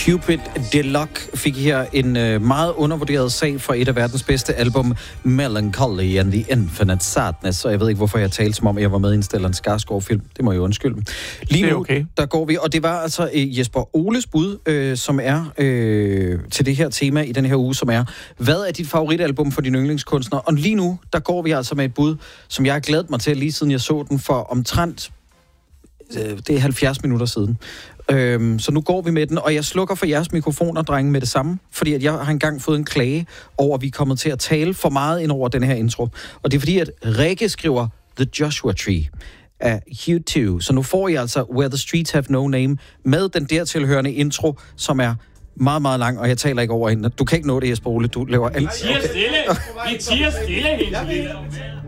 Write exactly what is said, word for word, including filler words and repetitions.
Cupid Deluxe fik her en øh, meget undervurderet sag fra et af verdens bedste album, Melancholy and the Infinite Sadness. Og jeg ved ikke, hvorfor jeg talte som om, jeg var med i en Stellan Skarsgård-film. Det må jeg undskylde. Lige nu, okay. Der går vi, og det var altså øh, Jesper Oles bud, øh, som er øh, til det her tema i den her uge, som er, hvad er dit favoritalbum for dine yndlingskunstnere? Og lige nu, der går vi altså med et bud, som jeg har glædet mig til, lige siden jeg så den for omtrent, øh, det er halvfjerds minutter siden. Øhm, så nu går vi med den, og jeg slukker for jeres mikrofoner, drenge, med det samme, fordi at jeg har engang fået en klage over, at vi er kommet til at tale for meget ind over den her intro. Og det er fordi, at Rikke skriver The Joshua Tree af U to. Så nu får I altså Where the Streets Have No Name med den dertilhørende intro, som er meget, meget lang, og jeg taler ikke over hende. Du kan ikke nå det, Jesper Ole. Du laver alt. Vi tiger stille. Vi tiger stille hele tiden.